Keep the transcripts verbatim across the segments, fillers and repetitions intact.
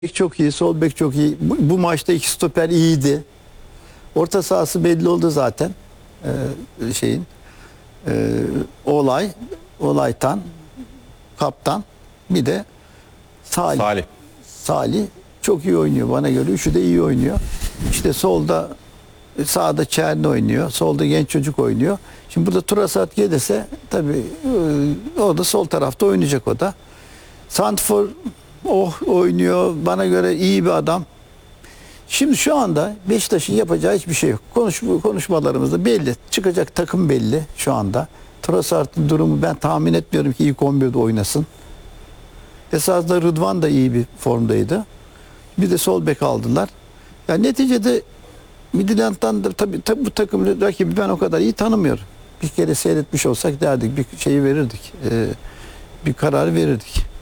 Bek çok iyi, sol bek çok iyi. Bu, bu maçta iki stoper iyiydi. Orta sahası belli oldu zaten. Ee, şeyin e, olay, olaytan, kaptan, bir de Salih. Salih. Salih çok iyi oynuyor bana göre. Üçü de iyi oynuyor. İşte solda, sağda Çerni oynuyor. Solda genç çocuk oynuyor. Şimdi burada Turasat gelirse tabii e, o da sol tarafta oynayacak o da. Santfor oh oynuyor. Bana göre iyi bir adam. Şimdi şu anda Beşiktaş'ın yapacağı hiçbir şey yok. Konuş, konuşmalarımızda belli. Çıkacak takım belli şu anda. Trossard'ın durumu ben tahmin etmiyorum ki ilk on birde oynasın. Esasında Rıdvan da iyi bir formdaydı. Bir de sol bek aldılar. Yani neticede Midland'dan da tabii, tabii bu takım rakibi ben o kadar iyi tanımıyorum. Bir kere seyretmiş olsak derdik, bir şeyi verirdik. Ee, bir karar verirdik.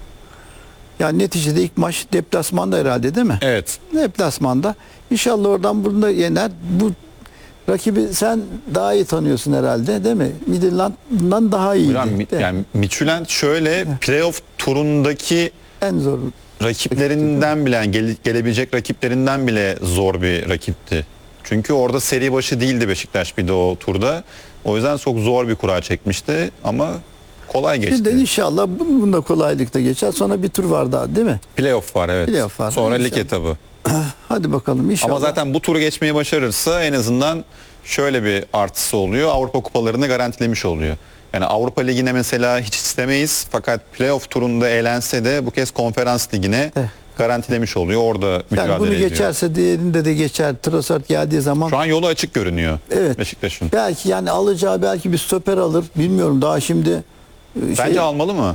Yani neticede ilk maç deplasmanda herhalde değil mi? Evet. Deplasmanda. İnşallah oradan bunu da yener. Bu rakibi sen daha iyi tanıyorsun herhalde değil mi? Midland'dan daha iyi. Hocam, yani Midtjylland şöyle playoff turundaki en zor rakiplerinden bile yani gele, gelebilecek rakiplerinden bile zor bir rakipti. Çünkü orada seri başı değildi Beşiktaş bir de o turda. O yüzden çok zor bir kura çekmişti ama kolay geçti. Şimdi inşallah bunda kolaylıkla geçer. Sonra bir tur var daha değil mi? Playoff var evet. Playoff var. Sonra lig İnşallah. etabı. Hadi bakalım inşallah. Ama zaten bu turu geçmeyi başarırsa en azından şöyle bir artısı oluyor. Avrupa kupalarını garantilemiş oluyor. Yani Avrupa Ligi'ne mesela hiç istemeyiz. Fakat playoff turunda eğlense de bu kez konferans ligine evet. garantilemiş oluyor. Orada mücadele yani bunu ediyor. geçerse diğerinde de geçer. Trossard geldiği zaman. Şu an yolu açık görünüyor evet. Beşiktaş'ın. Belki yani alacağı belki bir stoper alır. Bilmiyorum daha şimdi. Bence şey, almalı mı?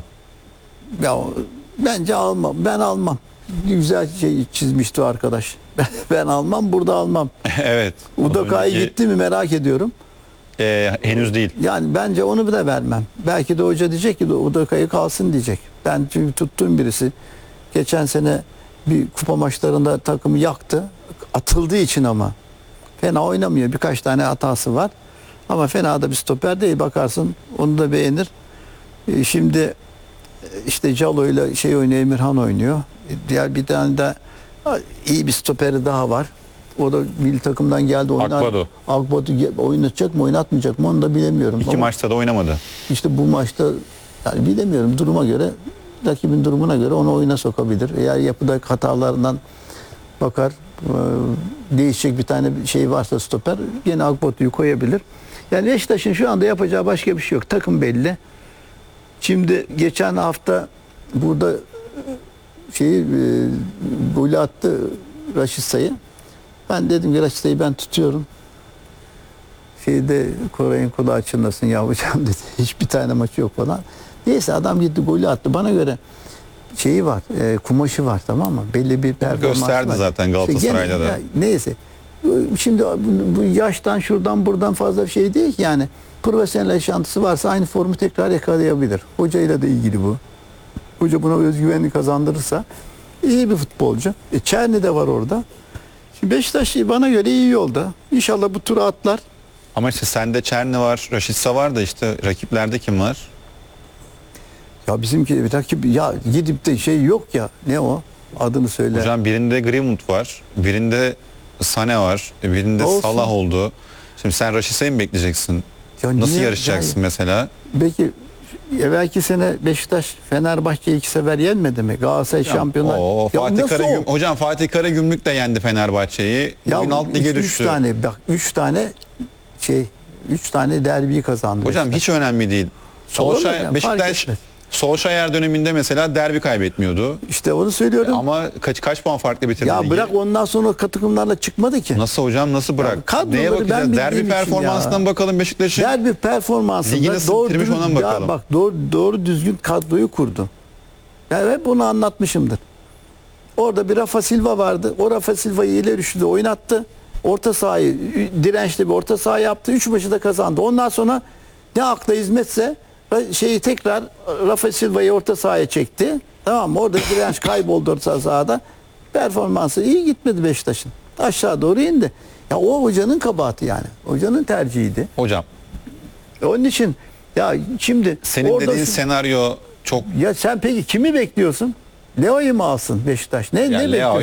Ya, bence almam. Ben almam. Güzel şey çizmişti o arkadaş. Ben, ben almam, burada almam. Evet. Udoka'ya önceki... gitti mi merak ediyorum. Ee, henüz değil. Yani bence onu da vermem. Belki de hoca diyecek ki Udoka'yı kalsın diyecek. Ben çünkü tuttuğum birisi. Geçen sene bir kupa maçlarında takımı yaktı. Atıldığı için ama. Fena oynamıyor. Birkaç tane hatası var. Ama fena da bir stoper değil. Bakarsın onu da beğenir. Ee, şimdi işte Calo ile şey oynuyor, Emirhan oynuyor. Diğer bir tane de iyi bir stoperi daha var. O da milli takımdan geldi. Oynar. Akbadu. Akbadu oynatacak mı oynatmayacak mı onu da bilemiyorum. İki ama maçta da oynamadı. İşte bu maçta yani bilemiyorum duruma göre, rakibin durumuna göre onu oyuna sokabilir. Eğer yapıda hatalarından bakar, değişecek bir tane şey varsa stoper gene Akbadu'yu koyabilir. Yani Beşiktaş'ın şu anda yapacağı başka bir şey yok. Takım belli. Şimdi geçen hafta burada şeyi e, golü attı Raşit Say'ı. Ben dedim ki Raşit Say'ı ben tutuyorum. Şeyde Koray'ın kulağı açılmasın yavrucağım dedi. Hiçbir tane maçı yok falan. Neyse adam gitti golü attı. Bana göre şeyi var, e, kumaşı var tamam mı? Belli bir performans gösterdi var. zaten Galatasaray'da işte gene, da. Ya, neyse. Şimdi bu, bu yaştan şuradan buradan fazla bir şey değil ki yani. Profesyonel yaşantısı varsa aynı formu tekrar yakalayabilir. Hocayla da ilgili bu. Hoca buna özgüvenli kazandırırsa iyi bir futbolcu. E, Çerni de var orada. Şimdi Beşiktaş bana göre iyi yolda. İnşallah bu turu atlar. Ama işte sende Çerni var, Raşitsa var da işte rakiplerde kim var? Ya bizimki bir rakip ya gidip de şey yok ya. Ne o? Adını söyle. Hocam birinde Greenwood var, birinde Sane var, birinde Olsun. Salah oldu. Şimdi sen Raşitsa'yı mı bekleyeceksin? Ya Nasıl niye? yarışacaksın Yani, mesela? belki evvelki sene Beşiktaş Fenerbahçe'yi iki sefer yenmedi mi? Galatasaray şampiyonlar. Oo, Ya Fatih nasıl Karagüm, o? hocam Fatih Karagümrük de yendi Fenerbahçe'yi. Ya Bugün alt lige üç, düştü. Üç tane bak üç tane şey üç tane derbiyi kazandı. Hocam Beşiktaş. hiç önemli değil. Olur mu Solskjaer, yani? Beşiktaş Fark etmez. Solskjaer döneminde mesela derbi kaybetmiyordu. İşte onu söylüyorum. Ama kaç kaç puan farklı bitirdi Ya ligi? bırak ondan sonra takımlarla çıkmadı ki. Nasıl hocam nasıl bırak? Ya kadroları Neye ben bakacağız? bildiğim Derbi için performansından ya. bakalım Beşiktaş'ın. Derbi performansında Ligi nasıl doğru bitirmiş dürüst- ona mı ya bakalım? bak doğru doğru düzgün kadroyu kurdu. Ya hep bunu anlatmışımdır. Orada bir Rafa Silva vardı. O Rafa Silva'yı ileri üçlüde oynattı. Orta sahayı dirençli bir orta saha yaptı. Üç maçı da kazandı. Ondan sonra ne akla hizmetse şeyi tekrar Rafa Silva'yı orta sahaya çekti. Tamam mı? Orada direnç kayboldu orta sahada. Performansı iyi gitmedi Beşiktaş'ın. Aşağı doğru indi. Ya o hocanın kabahati yani. Hocanın tercihiydi. Hocam Onun için ya şimdi senin orada dediğin şu- senaryo çok ya sen peki kimi bekliyorsun? Leo'yu mu alsın Beşiktaş? Ne, Ya ne Leo bekliyorsun?